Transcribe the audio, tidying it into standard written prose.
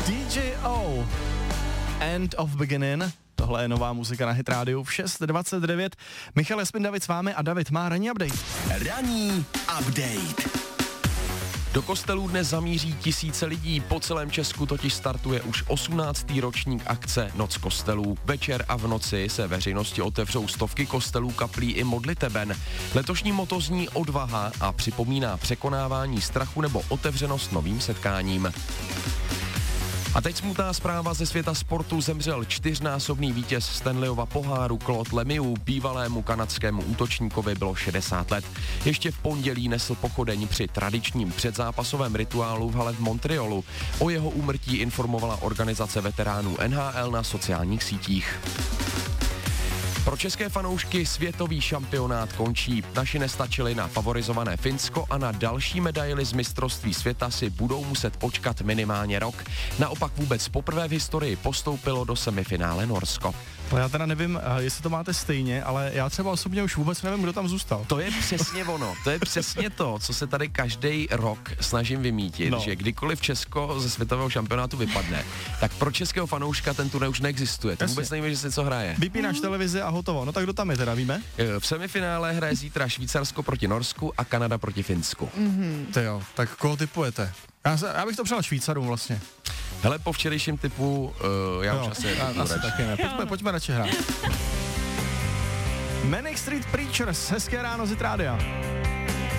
DJO, End of Beginning. Tohle je nová muzika na Hit Radio v 6:29. Michal Jasmin, David s vámi a David má ranní update. Ranní update. Do kostelů dnes zamíří tisíce lidí, po celém Česku totiž startuje už 18. ročník akce Noc kostelů. Večer a v noci se veřejnosti otevřou stovky kostelů, kaplí i modliteben. Letošní motto zní odvaha a připomíná překonávání strachu nebo otevřenost novým setkáním. A teď smutná zpráva ze světa sportu. Zemřel 4násobný vítěz Stanleyova poháru Claude Lemieux. Bývalému kanadskému útočníkovi bylo 60 let. Ještě v pondělí nesl pochodeň při tradičním předzápasovém rituálu v hale v Montrealu. O jeho úmrtí informovala organizace veteránů NHL na sociálních sítích. Pro české fanoušky světový šampionát končí. Naši nestačili na favorizované Finsko a na další medaili z mistrovství světa si budou muset počkat minimálně rok. Naopak vůbec poprvé v historii postoupilo do semifinále Norsko. Já teda nevím, jestli to máte stejně, ale já třeba osobně už vůbec nevím, kdo tam zůstal. To je přesně ono, to je přesně to, co se tady každý rok snažím vymítit, že kdykoliv Česko ze světového šampionátu vypadne, tak pro českého fanouška ten turnaj už neexistuje. To vůbec nevím, že se co hraje. Vypínáš televizi a hotovo. No tak kdo tam je teda, víme? V semifinále hraje zítra Švýcarsko proti Norsku a Kanada proti Finsku. To jo, tak koho tipujete? Já bych to přál Švýcarům vlastně. Hele, po včerejším typu, já už asi taky ne. Pojďme radši hrát. Manic Street Preachers, hezké ráno z Hit Rádia.